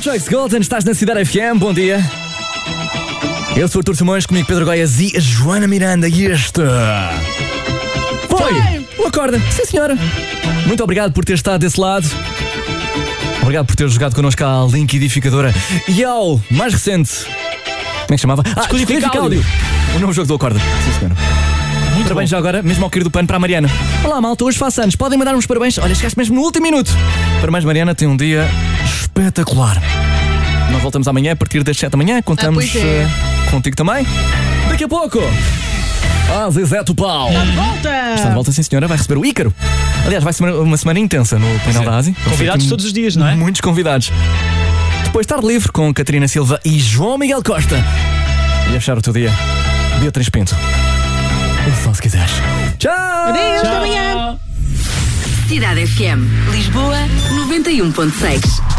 Joyce Golden, estás na Cidade FM, bom dia. Eu sou o Artur Simões, comigo Pedro Goiás e a Joana Miranda. E este foi o Acorda. Sim, senhora. Muito obrigado por ter estado desse lado. Obrigado por ter jogado connosco à Linkidificadora e ao mais recente. Como é que chamava? Descodificáudio. O novo jogo do Acorda. Sim, senhora. Muito parabéns bom. Já agora, mesmo ao querido do pano, para a Mariana. Olá, malta, hoje faço anos. Podem mandar uns parabéns. Olha, chegaste mesmo no último minuto. Parabéns, Mariana, tem um dia espetacular. Nós voltamos amanhã a partir das 7 da manhã. Contamos contigo também. Daqui a pouco, a Zezé Topal. Está de volta! Está de volta, sim, senhora. Vai receber o Ícaro. Aliás, vai ser uma semana intensa no painel da ASI. Convidados todos os dias, não é? Muitos convidados. Depois, tarde livre com Catarina Silva e João Miguel Costa. E a fechar o teu dia, Beatriz Pinto. Só se quiseres. Tchau! Adeus, até amanhã! Cidade FM, Lisboa 91.6.